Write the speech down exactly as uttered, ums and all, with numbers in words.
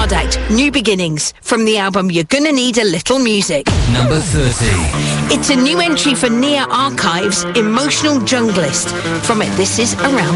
Hard Act, New Beginnings, from the album You're Gonna Need a Little Music. Number thirty. It's a new entry for Nia Archives, Emotional Junglist. From it, this is Around